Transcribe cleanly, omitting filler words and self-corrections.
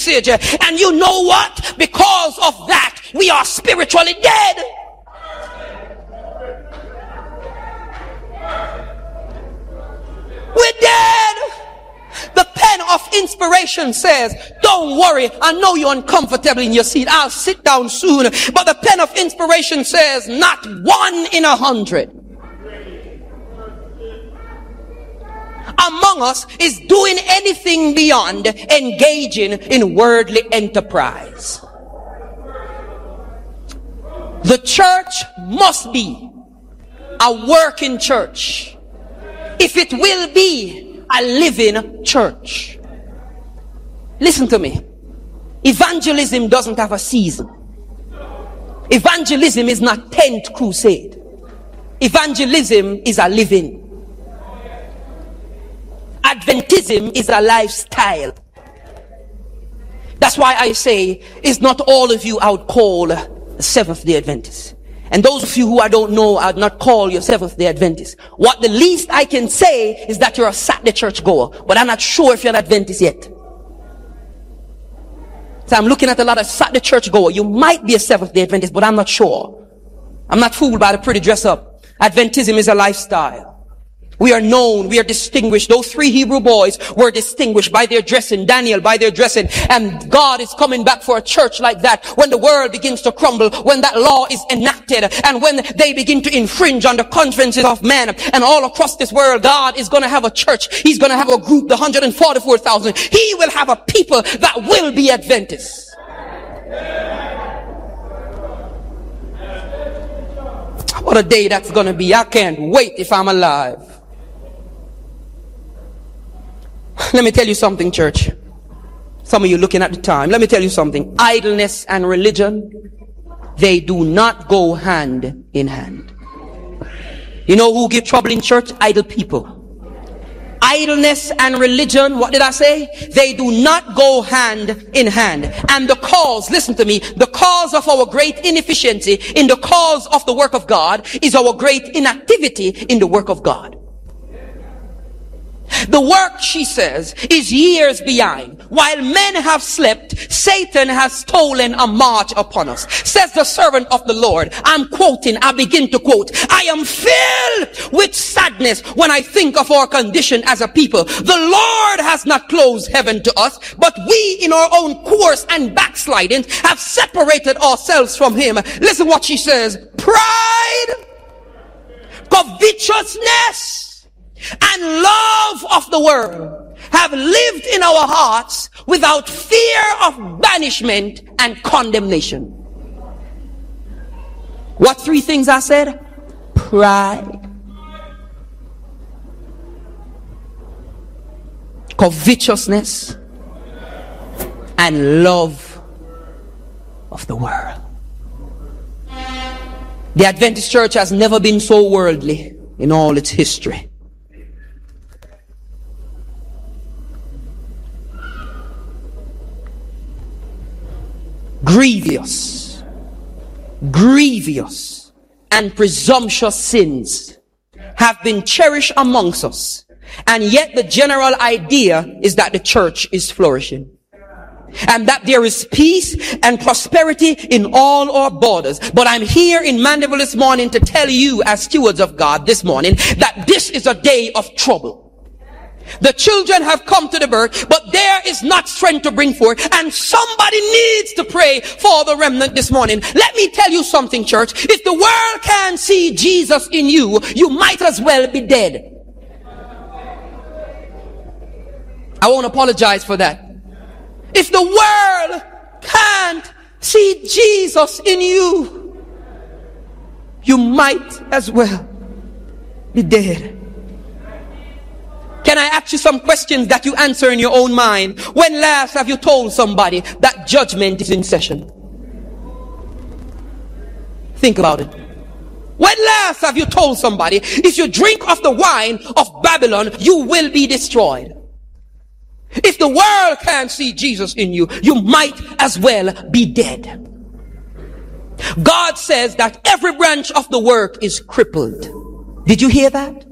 And you know what? Because of that, we are spiritually dead. We're dead. The pen of inspiration says, don't worry, I know you're uncomfortable in your seat, I'll sit down soon. But the pen of inspiration says, not 1 in 100 among us is doing anything beyond engaging in worldly enterprise. The church must be a working church if it will be a living church. Listen to me. Evangelism doesn't have a season. Evangelism is not 10th crusade. Evangelism is a living. Adventism is a lifestyle. That's why I say, it's not all of you I would call Seventh-day Adventists. And those of you who I don't know, I'd not call you Seventh-day Adventists. What the least I can say is that you're a Saturday church goer, but I'm not sure if you're an Adventist yet. So I'm looking at a lot of Saturday church goer. You might be a Seventh-day Adventist, but I'm not sure. I'm not fooled by the pretty dress up. Adventism is a lifestyle. We are known, we are distinguished. Those 3 Hebrew boys were distinguished by their dressing, Daniel by their dressing. And God is coming back for a church like that. When the world begins to crumble, when that law is enacted, and when they begin to infringe on the consciences of men, and all across this world, God is going to have a church. He's going to have a group, the 144,000. He will have a people that will be Adventists. What a day that's going to be. I can't wait if I'm alive. Let me tell you something, church. Some of you looking at the time. Let me tell you something. Idleness and religion, they do not go hand in hand. You know who give trouble in church? Idle people. Idleness and religion, what did I say? They do not go hand in hand. And the cause, listen to me, the cause of our great inefficiency in the cause of the work of God is our great inactivity in the work of God. The work, she says, is years behind. While men have slept, Satan has stolen a march upon us. Says the servant of the Lord. I'm quoting, I begin to quote. I am filled with sadness when I think of our condition as a people. The Lord has not closed heaven to us, but we in our own course and backsliding have separated ourselves from him. Listen what she says. Pride, covetousness, and love of the world have lived in our hearts without fear of banishment and condemnation. What 3 things I said? Pride, covetousness, and love of the world. The Adventist church has never been so worldly in all its history. Grievous and presumptuous sins have been cherished amongst us, and yet the general idea is that the church is flourishing and that there is peace and prosperity in all our borders. But I'm here in Mandeville this morning to tell you, as stewards of God this morning, that this is a day of trouble. The children have come to the birth, but there is not strength to bring forth, and somebody needs to pray for the remnant this morning. Let me tell you something, church. If the world can't see Jesus in you, you might as well be dead. I won't apologize for that. If the world can't see Jesus in you, you might as well be dead. Can I ask you some questions that you answer in your own mind? When last have you told somebody that judgment is in session? Think about it. When last have you told somebody, if you drink of the wine of Babylon, you will be destroyed? If the world can't see Jesus in you, you might as well be dead. God says that every branch of the work is crippled. Did you hear that?